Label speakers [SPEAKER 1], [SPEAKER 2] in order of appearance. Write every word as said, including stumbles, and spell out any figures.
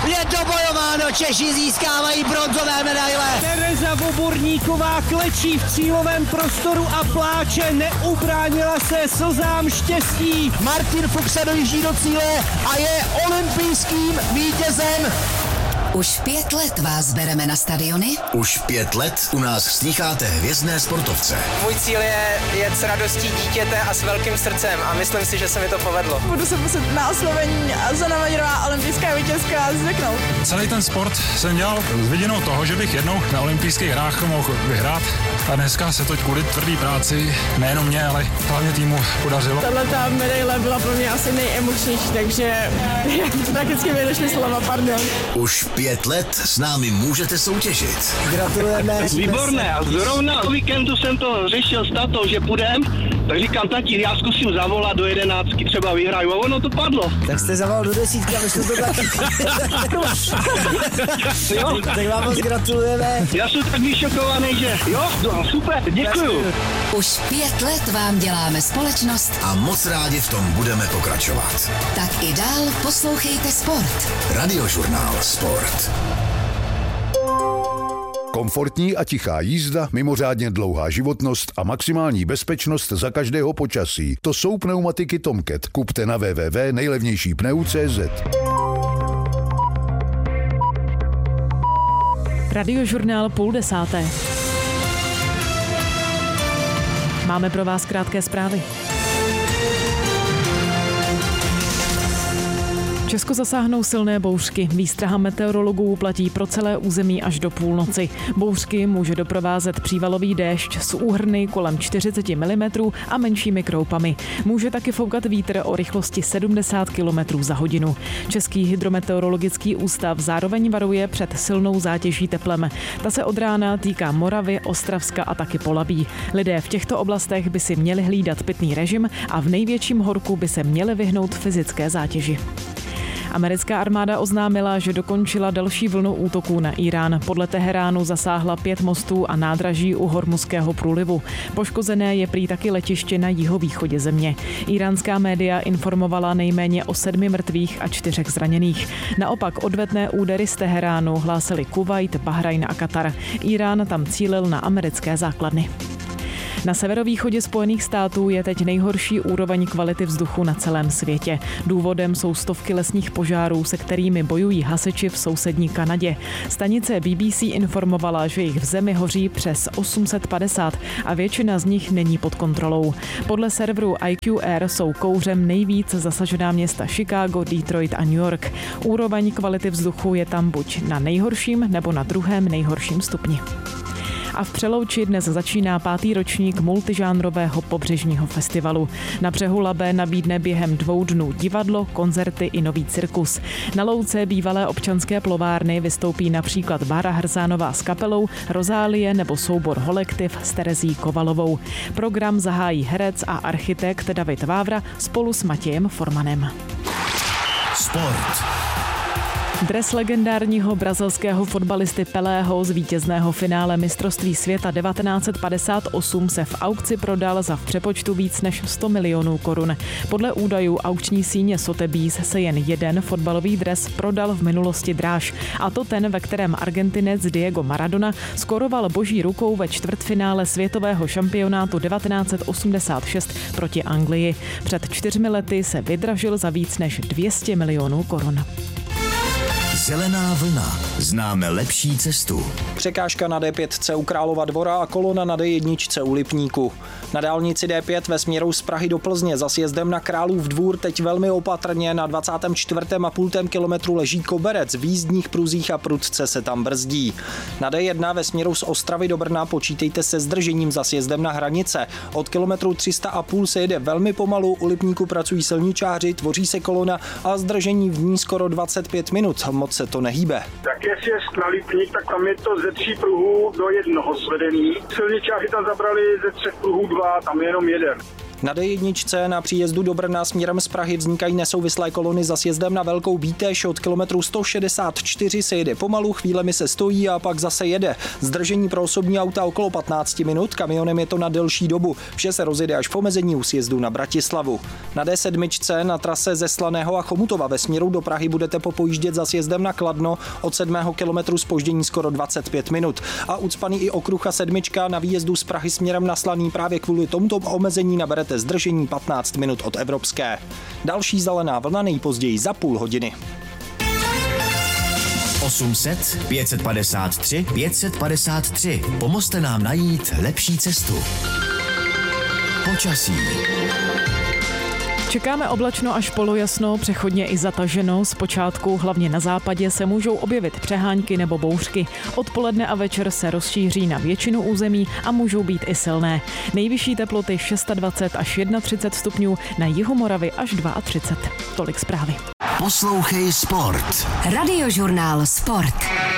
[SPEAKER 1] Je to bojováno, Češi získávají bronzové medaile.
[SPEAKER 2] Tereza Voborníková klečí v cílovém prostoru a pláče, neubránila se slzám štěstí.
[SPEAKER 1] Martin Fuchs dojíždí do cíle a je olympijským vítězem.
[SPEAKER 3] Už pět let vás bereme na stadiony.
[SPEAKER 4] Už pět let u nás slýcháte hvězdné sportovce.
[SPEAKER 5] Můj cíl je jet s radostí dítěte a s velkým srdcem a myslím si, že se mi to povedlo.
[SPEAKER 6] Budu se muset na oslovení Zana Maďarová, olympijská vítězka, zvyknout.
[SPEAKER 7] Celý ten sport jsem dělal s vidinou toho, že bych jednou na olympijských hrách mohl vyhrát. A dneska se to kvůli tvrdý práci, nejenom mě, ale hlavně týmu podařilo.
[SPEAKER 6] Tato medaile byla pro mě asi nejemočnější, takže prakticky mi došly slova, pardon.
[SPEAKER 4] Už pět let s námi můžete soutěžit.
[SPEAKER 1] Gratulujeme.
[SPEAKER 8] Výborné, a zrovna o víkendu jsem to řešil s tatou, že půjdem, tak říkám, tati, já zkusím zavolat do jedenáctky, třeba vyhraju, a ono to padlo.
[SPEAKER 1] Tak jste zavolal do desítky a vyšlo to taky.
[SPEAKER 8] Jo?
[SPEAKER 1] Tak vám moc gratulujeme.
[SPEAKER 8] Já jsem tak vyšokovaný, že jo, no, super, děkuju.
[SPEAKER 3] Už pět let vám děláme společnost
[SPEAKER 4] A moc rádi v tom budeme pokračovat.
[SPEAKER 3] tak i dál poslouchejte sport.
[SPEAKER 4] Radiožurnál Sport.
[SPEAKER 9] Komfortní a tichá jízda, mimořádně dlouhá životnost a maximální bezpečnost za každého počasí. To jsou pneumatiky Tomcat. Kupte na w w w tečka nejlevnější pneu tečka cé zet.
[SPEAKER 10] Radiožurnál půl desáté. Máme pro vás krátké zprávy. Česko zasáhnou silné bouřky. Výstraha meteorologů platí pro celé území až do půlnoci. Bouřky může doprovázet přívalový déšť s úhrny kolem čtyřicet milimetrů a menšími kroupami. Může taky foukat vítr o rychlosti sedmdesát kilometrů za hodinu. Český hydrometeorologický ústav zároveň varuje před silnou zátěží teplem. Ta se od rána týká Moravy, Ostravska a taky Polabí. Lidé v těchto oblastech by si měli hlídat pitný režim a v největším horku by se měli vyhnout fyzické zátěži. Americká armáda oznámila, že dokončila další vlnu útoků na Irán. Podle Teheránu zasáhla pět mostů a nádraží u Hormuzského průlivu. Poškozené je prý taky letiště na jihovýchodě země. Iránská média informovala nejméně o sedmi mrtvých a čtyřech zraněných. Naopak odvetné údery z Teheránu hlásili Kuvajt, Bahrajn a Katar. Irán tam cílil na americké základny. Na severovýchodě Spojených států je teď nejhorší úroveň kvality vzduchu na celém světě. Důvodem jsou stovky lesních požárů, se kterými bojují hasiči v sousední Kanadě. Stanice B B C informovala, že jich v zemi hoří přes osm set padesát a většina z nich není pod kontrolou. Podle serveru I Q R jsou kouřem nejvíc zasažená města Chicago, Detroit a New York. Úroveň kvality vzduchu je tam buď na nejhorším nebo na druhém nejhorším stupni. A v Přelouči dnes začíná pátý ročník multižánrového pobřežního festivalu. Na břehu Labe nabídne během dvou dnů divadlo, koncerty i nový cirkus. Na louce bývalé občanské plovárny vystoupí například Bára Hrzánová s kapelou, Rozálie nebo soubor Holektiv s Terezí Kovalovou. Program zahájí herec a architekt David Vávra spolu s Matějem Formanem.
[SPEAKER 4] Sport.
[SPEAKER 10] Dres legendárního brazilského fotbalisty Pelého z vítězného finále mistrovství světa devatenáct set padesát osm se v aukci prodal za v přepočtu víc než sto milionů korun. Podle údajů aukční síně Sotheby's se jen jeden fotbalový dres prodal v minulosti dráž, a to ten, ve kterém Argentinec Diego Maradona skoroval boží rukou ve čtvrtfinále světového šampionátu devatenáct set osmdesát šest proti Anglii. Před čtyřmi lety se vydražil za víc než dvě stě milionů korun.
[SPEAKER 4] Zelená vlna. Známe lepší cestu.
[SPEAKER 11] Překážka na D pět u Králova Dvora a kolona na D jedna u Lipníku. Na dálnici D pět ve směru z Prahy do Plzně za sjezdem na Králův Dvůr teď velmi opatrně na dvacátém čtvrtém a půl kilometru leží koberec, v jízdních pruzích a prudce se tam brzdí. Na D jedna ve směru z Ostravy do Brna počítejte se zdržením za sjezdem na Hranice. Od kilometru tři sta a půl se jede velmi pomalu, u Lipníku pracují silničáři, tvoří se kolona a zdržení v ní skoro dvacet pět minut. Moc se to nehýbe.
[SPEAKER 12] Tak jestli je na Lipník, tak tam je to ze tří pruhů do jednoho zvedený. Silničáři tam zabrali ze třech pruhů dva, tam je jenom jeden.
[SPEAKER 11] Na D jedna na příjezdu do Brna směrem z Prahy vznikají nesouvislé kolony za sjezdem na Velkou Bítež. Od kilometru sto šedesát čtyři se jede pomalu, chvílemi se stojí a pak zase jede. Zdržení pro osobní auta okolo patnáct minut, kamionem je to na delší dobu. Vše se rozjede až v omezení u sjezdu na Bratislavu. Na D sedm na trase ze Slaného a Chomutova ve směru do Prahy budete popojíždět za sjezdem na Kladno, od sedmého kilometru zpoždění skoro dvacet pět minut. A ucpaný i okruh a sedmička na výjezdu z Prahy směrem na Slaný právě kvůli tomuto omezení naberete zdržení patnáct minut od Evropské. Další zelená vlna nejpozději za půl hodiny.
[SPEAKER 4] osm set, pět set padesát tři, pět set padesát tři. Pomozte nám najít lepší cestu. Počasí.
[SPEAKER 10] Čekáme oblačno až polojasno, přechodně i zataženo. Zpočátku hlavně na západě se můžou objevit přehánky nebo bouřky. Odpoledne a večer se rozšíří na většinu území a můžou být i silné. Nejvyšší teploty dvacet šest až třicet jedna stupňů, na jihu Moravy až třicet dva. Tolik zprávy.
[SPEAKER 4] Poslouchej Sport.
[SPEAKER 3] Radiožurnál Sport.